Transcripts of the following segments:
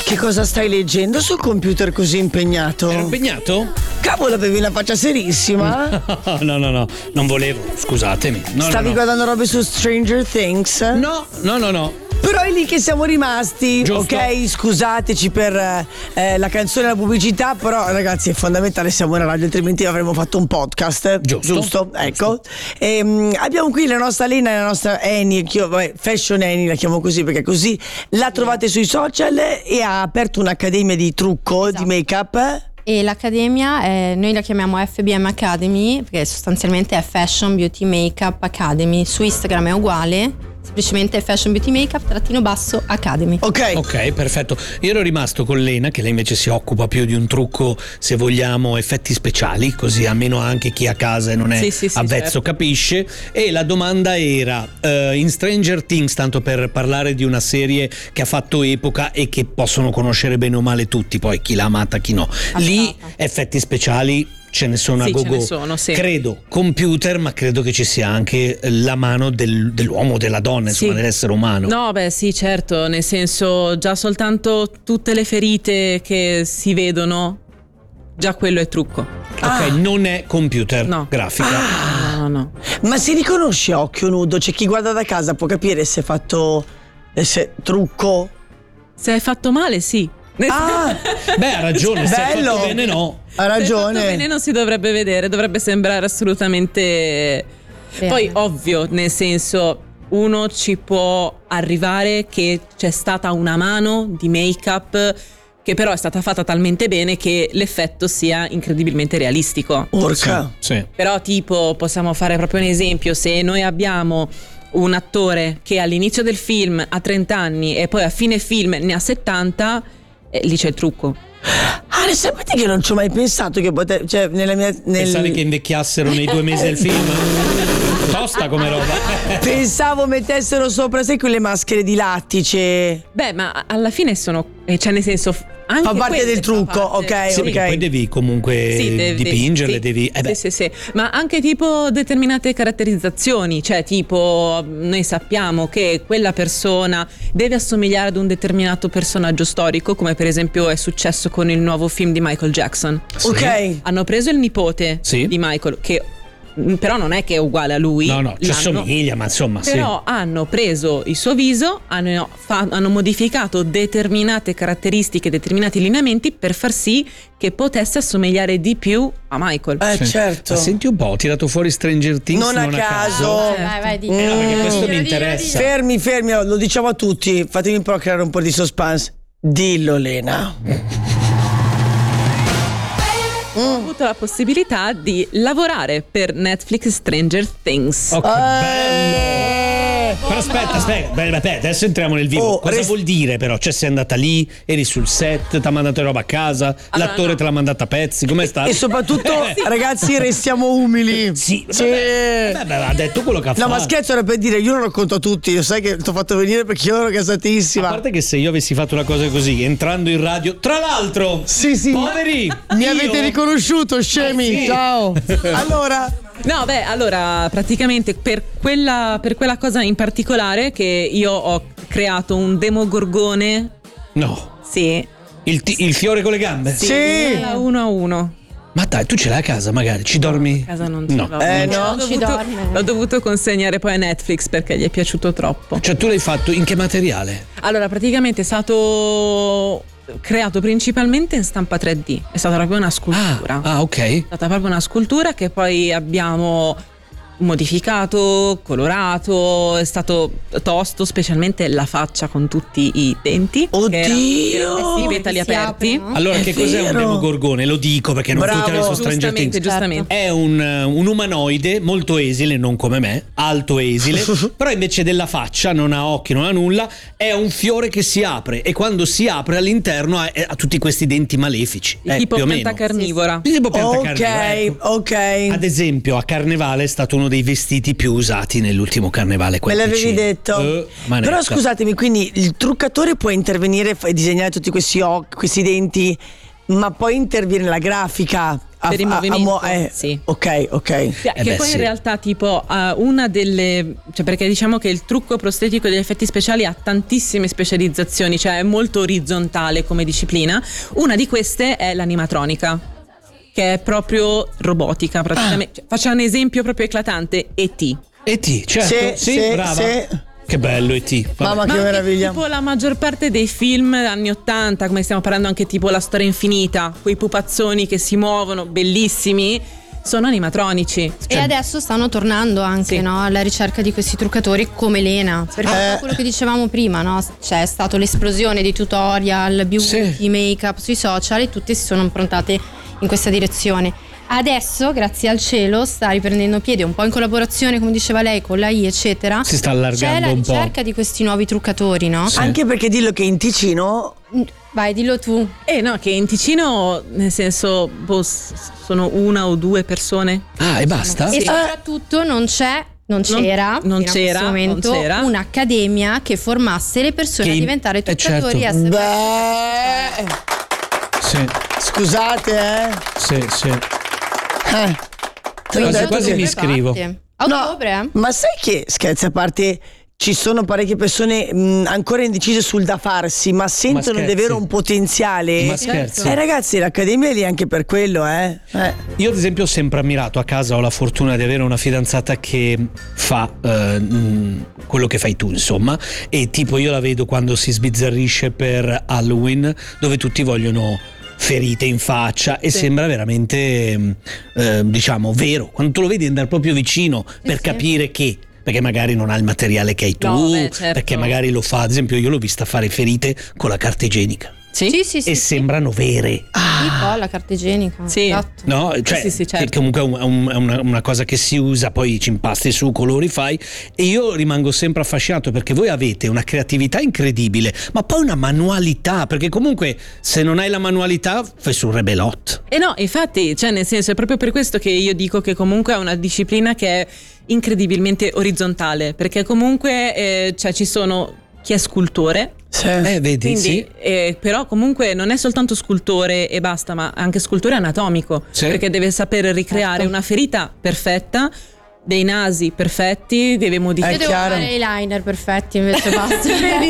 Che cosa stai leggendo sul computer così impegnato? Ero impegnato? Cavolo, avevi una faccia serissima. No, non volevo, scusatemi. Stavi guardando robe su Stranger Things? No. Però è lì che siamo rimasti. Giusto. Ok, scusateci per la canzone e la pubblicità, però ragazzi è fondamentale, siamo in radio, altrimenti avremmo fatto un podcast. Giusto. Ecco. Abbiamo qui la nostra Lena e la nostra Annie, che io, Fashion Annie la chiamo così perché così la trovate sui social, e ha aperto un'accademia di trucco, Esatto. di make-up. E l'accademia noi la chiamiamo FBM Academy, perché sostanzialmente è Fashion Beauty Makeup Academy. Su Instagram è uguale, semplicemente Fashion Beauty Makeup _Academy. Ok, perfetto. Io ero rimasto con Lena, che lei invece si occupa più di un trucco, se vogliamo, effetti speciali, così almeno anche chi a casa e non è Sì, avvezzo certo. capisce. E la domanda era in Stranger Things, tanto per parlare di una serie che ha fatto epoca e che possono conoscere bene o male tutti, poi chi l'ha amata chi no, lì effetti speciali ce ne sono a Sì, ce gogo. ne sono, sì. Credo computer, ma credo che ci sia anche la mano dell'uomo o della donna, insomma, Sì. dell'essere umano. No, beh, sì, certo, nel senso, già soltanto tutte le ferite che si vedono, già quello è trucco. Ok, non è computer No. grafica. No. ma si riconosce a occhio nudo? Cioè chi guarda da casa può capire se è fatto trucco? Se hai fatto male, sì. Ah, Beh, ha ragione, se è bello. fatto bene no. ha Se è ragione. fatto bene non si dovrebbe vedere, dovrebbe sembrare assolutamente... Bene. Poi ovvio, nel senso, uno ci può arrivare che c'è stata una mano di make-up che però è stata fatta talmente bene che l'effetto sia incredibilmente realistico. Porca. Sì. Però tipo possiamo fare proprio un esempio: se noi abbiamo un attore che all'inizio del film ha 30 anni e poi a fine film ne ha 70, lì c'è il trucco. Ah, sapete che non ci ho mai pensato che cioè nella mia Pensare che invecchiassero nei 2 mesi del film? Tosta come roba. pensavo mettessero sopra sai quelle maschere di lattice. Beh, ma alla fine sono, cioè nel senso, anche Fa parte quelle del trucco, fa parte. ok, Sì, ok. perché poi devi comunque dipingerle, sì. devi. Beh. Sì. Ma anche tipo determinate caratterizzazioni, cioè tipo noi sappiamo che quella persona deve assomigliare ad un determinato personaggio storico, come per esempio è successo con il nuovo film di Michael Jackson. Ok. Hanno preso il nipote Sì. di Michael, che però non è che è uguale a lui. No, ci assomiglia, ma insomma, Però hanno preso il suo viso, hanno modificato determinate caratteristiche, determinati lineamenti per far sì che potesse assomigliare di più a Michael. sì. Certo. Ma senti un po', ho tirato fuori Stranger Things Non a caso. Vai, di. perché questo mi interessa. Fermi, lo diciamo a tutti. Fatemi un po' creare un po' di suspense. Dillo, Lena. Ho avuto la possibilità di lavorare per Netflix Stranger Things. Oh, che bello! Però aspetta, beh, adesso entriamo nel vivo. Cosa vuol dire però? Cioè sei andata lì, eri sul set, ti ha mandato roba a casa, l'attore no. te l'ha mandata a pezzi, com'è stato? E soprattutto, ragazzi, restiamo umili. Sì, vabbè, ha detto quello che ha No, fatto. ma scherzo, era per dire, io lo racconto a tutti. Lo sai che ti ho fatto venire perché io ero A gasatissima. parte che se io avessi fatto una cosa così, entrando in radio, tra l'altro, Sì. poveri, Mi io- avete riconosciuto, scemi. Sì. Ciao. Allora, No, beh, allora, praticamente per quella cosa in particolare che io ho creato un demogorgone. No, Sì. il fiore con le gambe? Sì. 1-1. Ma dai, tu ce l'hai a casa magari, ci dormi? A casa non ce No. l'ho. no. Ci dorme. L'ho dovuto consegnare poi a Netflix perché gli è piaciuto troppo. Cioè tu l'hai fatto in che materiale? Allora, praticamente è stato creato principalmente in stampa 3D. È stata proprio una scultura. Ok. È stata proprio una scultura che poi abbiamo modificato, colorato, è stato tosto, specialmente la faccia con tutti i denti. Oddio. Sì, vetali Si aperti. aprono. Allora, È che cos'è un vero. demogorgone? Lo dico perché non Bravo. tutti hanno visto Stranger Things. Giustamente. È un umanoide molto esile, non come me, alto esile, però invece della faccia non ha occhi, non ha nulla, è un fiore che si apre e quando si apre all'interno ha tutti questi denti malefici. Tipo più o pianta meno. carnivora. Tipo pianta carnivora, ecco. Ok. Ad esempio, a Carnevale è stato uno dei vestiti più usati nell'ultimo Carnevale. Me quel l'avevi piccino. detto. Manetta. Però scusatemi, quindi il truccatore può intervenire e disegnare tutti questi denti, ma poi interviene la grafica per i movimenti. Sì. Ok. Che poi in realtà tipo una delle, cioè perché diciamo che il trucco prostetico degli effetti speciali ha tantissime specializzazioni, cioè è molto orizzontale come disciplina. Una di queste è l'animatronica, che è proprio robotica praticamente. Cioè, facciamo un esempio proprio eclatante: E.T., certo, sì, brava. Sì. Che bello E.T. Mamma, che meraviglia. Tipo la maggior parte dei film anni 80, come stiamo parlando anche tipo La storia infinita, quei pupazzoni che si muovono, bellissimi, sono animatronici. E adesso stanno tornando anche, no, alla ricerca di questi truccatori come Lena, perché quello che dicevamo prima, no? C'è stato l'esplosione di tutorial, beauty, make-up sui social, e tutti si sono improntate in questa direzione. Adesso, grazie al cielo, sta riprendendo piede un po' in collaborazione, come diceva lei, con l'AI, eccetera. Si sta allargando un po'. C'è la ricerca di questi nuovi truccatori, no? Sì. Anche perché dillo che in Ticino... Vai, dillo tu. No, che in Ticino, nel senso, sono una o due persone. E basta? E soprattutto non c'era un'accademia che formasse le persone a diventare truccatori. Certo. Sì. Scusate, Sì. Quasi mi iscrivo. A ottobre? Ma sai che, scherzi a parte, ci sono parecchie persone ancora indecise sul da farsi, ma sentono di avere un potenziale. Ma scherzi. Ragazzi, l'accademia è lì anche per quello, Io ad esempio ho sempre ammirato, a casa ho la fortuna di avere una fidanzata che fa quello che fai tu, insomma, e tipo io la vedo quando si sbizzarrisce per Halloween, dove tutti vogliono ferite in faccia, e sembra veramente diciamo vero, quando tu lo vedi andare proprio vicino per capire che, perché magari non ha il materiale che hai tu, certo. Perché magari lo fa, ad esempio io l'ho vista fare ferite con la carta igienica. Sì, e sembrano vere. La carta igienica. Sì. Esatto. No, cioè certo. che comunque è una cosa che si usa, poi ci impasti su, colori fai, e io rimango sempre affascinato perché voi avete una creatività incredibile, ma poi una manualità, perché comunque se non hai la manualità fai sul rebelot. No, infatti, cioè nel senso è proprio per questo che io dico che comunque è una disciplina che è incredibilmente orizzontale, perché comunque cioè ci sono chi è scultore. Vedi, quindi, però comunque non è soltanto scultore e basta, ma anche scultore anatomico, perché deve saper ricreare una ferita perfetta, dei nasi perfetti, deve modificare. Io devo fare eyeliner perfetti, invece basta.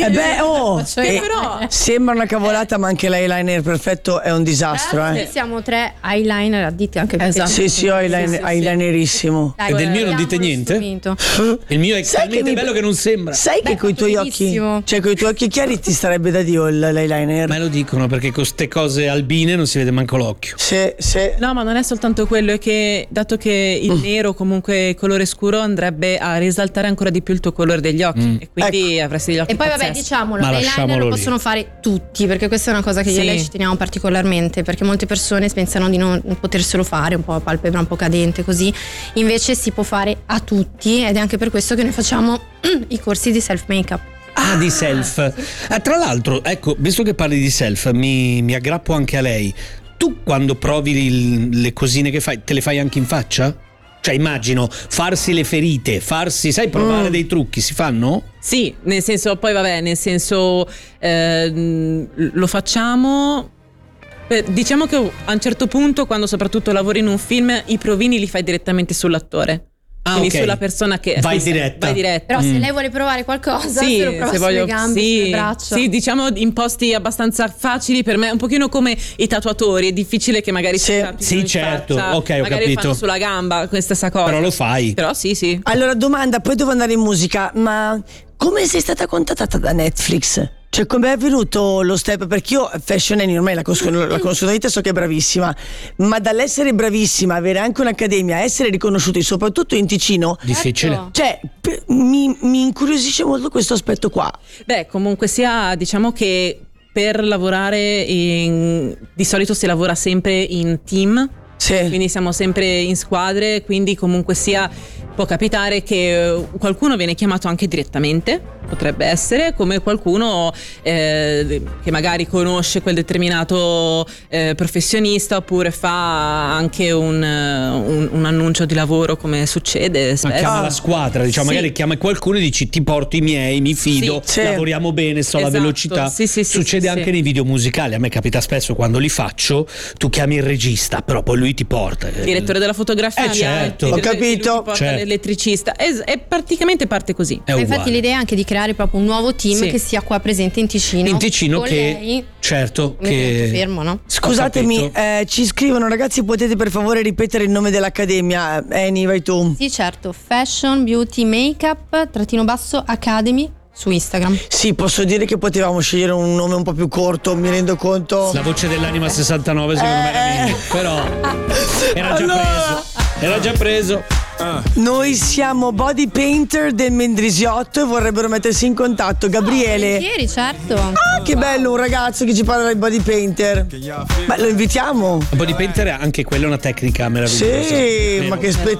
Però sembra una cavolata, ma anche l'eyeliner perfetto è un disastro. Siamo 3 eyeliner additi anche per Sì, ho eyelinerissimo. E del mio non dite niente? Il mio è talmente bello che non sembra. Sai che con i tuoi occhi, cioè con i tuoi occhi chiari, ti starebbe da Dio l'eyeliner. Ma lo dicono perché con ste cose albine non si vede manco l'occhio. Sì. No, ma non è soltanto quello, è che dato che il nero comunque colore scuro andrebbe a risaltare ancora di più il tuo colore degli occhi, e quindi avresti gli occhi e poi pazzeschi. vabbè, diciamolo, l'eyeliner lo possono fare tutti, perché questa è una cosa che io e lei ci teniamo particolarmente, perché molte persone pensano di non poterselo fare, un po' a palpebra un po' cadente così, invece si può fare a tutti, ed è anche per questo che noi facciamo i corsi di self make up. Di self. Tra l'altro, ecco, visto che parli di self, mi aggrappo anche a lei. Tu quando provi le cosine che fai, te le fai anche in faccia? Cioè immagino farsi le ferite, sai, provare dei trucchi, si fanno? Sì, nel senso, poi vabbè, nel senso lo facciamo. Diciamo che a un certo punto, quando soprattutto lavori in un film, i provini li fai direttamente sull'attore. Quindi sulla persona che vai diretta. Però se lei vuole provare qualcosa, se lo prova sulle gambe, sulle braccia. Sì, diciamo in posti abbastanza facili per me, un pochino come i tatuatori, è difficile che magari sì, certo, ok, ho magari capito. fanno sulla gamba questa cosa. Però lo fai. Però sì. Allora, domanda, poi devo andare in musica, ma come sei stata contattata da Netflix? Cioè, come è avvenuto lo step? Perché io Fashion Annie ormai la conosco da vita e so che è bravissima, ma dall'essere bravissima, avere anche un'accademia, essere riconosciuti soprattutto in Ticino, difficile. Cioè, mi incuriosisce molto questo aspetto qua. Beh, comunque sia, diciamo che per lavorare di solito si lavora sempre in team. Quindi siamo sempre in squadre, quindi comunque sia può capitare che qualcuno viene chiamato anche direttamente, potrebbe essere, come qualcuno che magari conosce quel determinato professionista, oppure fa anche un annuncio di lavoro, come succede spesso. Ma chiama la squadra, diciamo, Sì. magari chiama qualcuno e dici ti porto i miei, mi fido, Sì. lavoriamo bene, so la Esatto. velocità. Sì, Succede anche nei video musicali, a me capita spesso quando li faccio, tu chiami il regista, però poi lui ti porta. Il direttore della fotografia, certo. Ho capito. lui ti porta Certo. l'elettricista, è praticamente parte così. È Ma uguale. infatti l'idea è anche di creare proprio un nuovo team Sì. che sia qua presente in Ticino. In Ticino con che lei, certo come che punto fermo, no? Scusatemi, ci scrivono ragazzi, potete per favore ripetere il nome dell'accademia? Eni, vai tu. Sì, certo, Fashion, Beauty, Makeup, _Academy su Instagram. Sì, posso dire che potevamo scegliere un nome un po' più corto, mi rendo conto. La voce dell'anima 69 secondo me era meglio, però era già preso. Noi siamo body painter del Mendrisiotto e vorrebbero mettersi in contatto. Gabriele. Volentieri, certo. Ah, che bello, un ragazzo che ci parla di body painter. Beh, lo invitiamo. Un po' di painter, anche quella è una tecnica meravigliosa. Sì, Vero. ma che